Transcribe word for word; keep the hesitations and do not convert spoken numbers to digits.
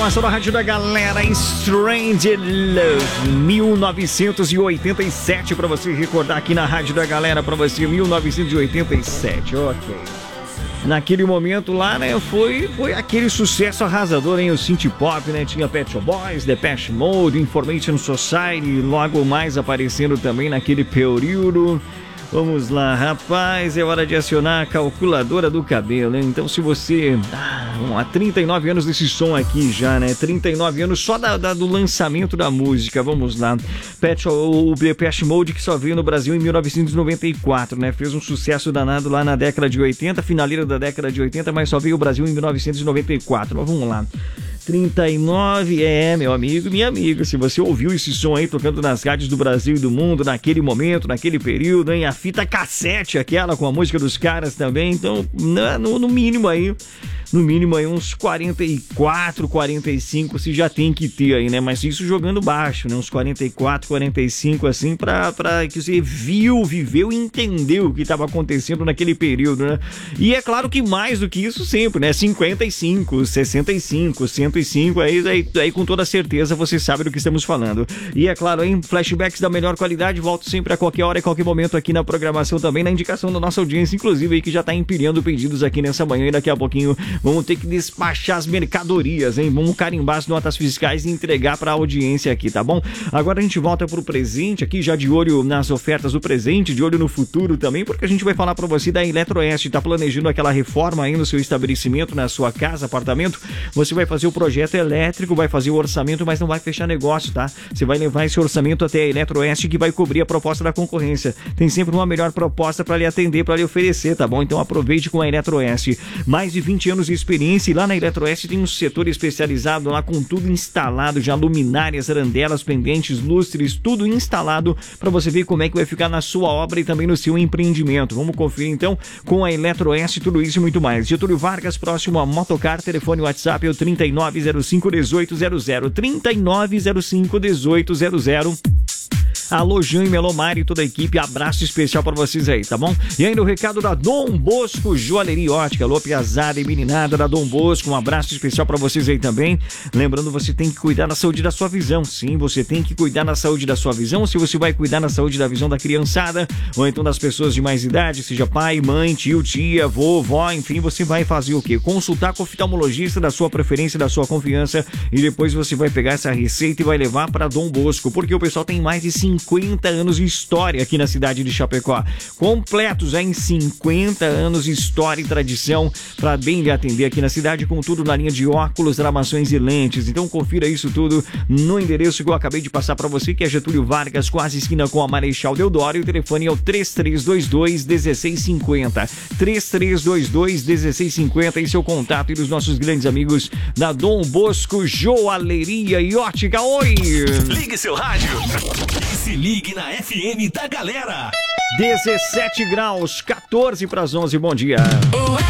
Passou na rádio da galera, Strange Love, mil novecentos e oitenta e sete, pra você recordar aqui na rádio da galera, pra você, mil novecentos e oitenta e sete, ok. Naquele momento lá, né, foi, foi aquele sucesso arrasador, hein, o synth pop, né, tinha Pet Shop Boys, Depeche Mode, Information Society, logo mais aparecendo também naquele período. Vamos lá, rapaz, é hora de acionar a calculadora do cabelo, hein? Então se você... Ah, vamos lá, trinta e nove anos desse som aqui já, né? trinta e nove anos só da, da, do lançamento da música, vamos lá. Pet, o Depeche Mode, que só veio no Brasil em mil novecentos e noventa e quatro, né? Fez um sucesso danado lá na década de oitenta, finaleira da década de oitenta, mas só veio ao Brasil em mil novecentos e noventa e quatro. Mas vamos lá. trinta e nove, é, meu amigo, minha amiga, se você ouviu esse som aí tocando nas rádios do Brasil e do mundo, naquele momento, naquele período, hein, a fita cassete, aquela com a música dos caras também, então, no, no mínimo aí, no mínimo aí uns quarenta e quatro, quarenta e cinco, se já tem que ter aí, né, mas isso jogando baixo, né, uns quarenta e quatro, quarenta e cinco, assim, pra, pra que você viu, viveu e entendeu o que estava acontecendo naquele período, né, e é claro que mais do que isso sempre, né, cinquenta e cinco, sessenta e cinco, cento e cinco, aí, aí, aí com toda certeza você sabe do que estamos falando. E é claro, hein, flashbacks da melhor qualidade, volto sempre a qualquer hora e qualquer momento aqui na programação também, na indicação da nossa audiência, inclusive aí que já tá empilhando pedidos aqui nessa manhã e daqui a pouquinho vamos ter que despachar as mercadorias, hein, vamos carimbar as notas fiscais e entregar pra audiência aqui, tá bom? Agora a gente volta pro presente aqui, já de olho nas ofertas do presente, de olho no futuro também, porque a gente vai falar pra você da Eletroeste, tá planejando aquela reforma aí no seu estabelecimento, na sua casa, apartamento, você vai fazer o projeto elétrico, vai fazer o orçamento, mas não vai fechar negócio, tá? Você vai levar esse orçamento até a Eletroeste, que vai cobrir a proposta da concorrência. Tem sempre uma melhor proposta para lhe atender, para lhe oferecer, tá bom? Então aproveite com a Eletroeste. Mais de vinte anos de experiência e lá na Eletroeste tem um setor especializado lá com tudo instalado, já luminárias, arandelas, pendentes, lustres, tudo instalado para você ver como é que vai ficar na sua obra e também no seu empreendimento. Vamos conferir então com a Eletroeste tudo isso e muito mais. Getúlio Vargas, próximo a Motocar, telefone WhatsApp é o trinta e nove zero cinco, dezoito zero zero, trinta e nove zero cinco, dezoito zero zero. Alô, Jean e Melomari e toda a equipe, abraço especial pra vocês aí, tá bom? E ainda o recado da Dom Bosco Joalheria Ótica, alô, piazada e meninada da Dom Bosco, um abraço especial pra vocês aí também. Lembrando, você tem que cuidar da saúde da sua visão, sim, você tem que cuidar da saúde da sua visão, se você vai cuidar da saúde da visão da criançada, ou então das pessoas de mais idade, seja pai, mãe, tio, tia, vô, vó, enfim, você vai fazer o quê? Consultar com o oftalmologista da sua preferência, da sua confiança, e depois você vai pegar essa receita e vai levar pra Dom Bosco, porque o pessoal tem mais de cinquenta anos de história aqui na cidade de Chapecó. Completos em cinquenta anos de história e tradição para bem lhe atender aqui na cidade, com tudo na linha de óculos, armações e lentes. Então confira isso tudo no endereço que eu acabei de passar para você, que é Getúlio Vargas, quase esquina com a Marechal Deodoro, e o telefone é o três três dois dois, um seis cinco zero. três três dois dois, um seis cinco zero e seu contato e dos nossos grandes amigos da Dom Bosco Joalheria e Ótica. Oi! Ligue seu rádio e se ligue na F M da galera. dezessete graus, quatorze para as onze, bom dia.